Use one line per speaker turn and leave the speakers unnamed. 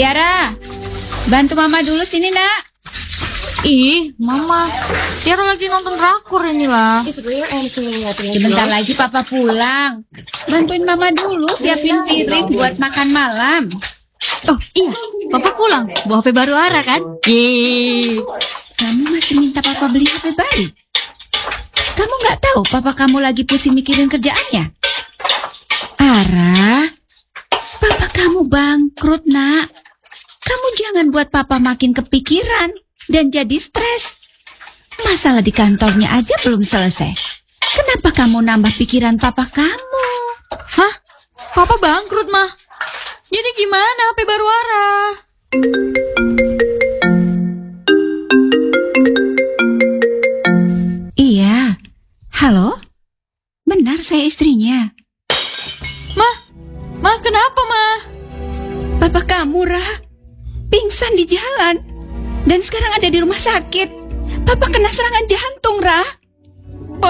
Tiara, bantu Mama dulu sini, Nak.
Ih, Mama, Tiara lagi nonton drakor inilah.
Sebentar lagi Papa pulang. Bantuin Mama dulu siapin piring buat makan malam.
Oh iya, Papa pulang. Bawa HP baru Ara kan? Yeay.
Kamu masih minta Papa beli HP baru? Kamu nggak tahu Papa kamu lagi pusing mikirin kerjaannya? Ara, Papa kamu bangkrut, Nak. Kamu jangan buat Papa makin kepikiran dan jadi stres. Masalah di kantornya aja belum selesai. Kenapa kamu nambah pikiran Papa kamu?
Hah? Papa bangkrut, Mah. Jadi gimana HP baru Ara?
Iya. Halo? Benar saya istrinya.
Mah, kenapa, Mah?
Papa kamu, Rah, pingsan di jalan. Dan sekarang ada di rumah sakit. Papa kena serangan jantung, Rah.